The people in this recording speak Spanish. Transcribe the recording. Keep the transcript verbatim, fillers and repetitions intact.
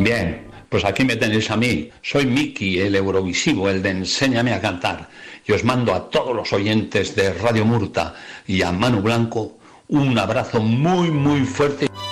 Bien, pues aquí me tenéis a mí. Soy Miki, el Eurovisivo, el de Enséñame a Cantar. Y os mando a todos los oyentes de Radio Murta y a Manu Blanco un abrazo muy, muy fuerte.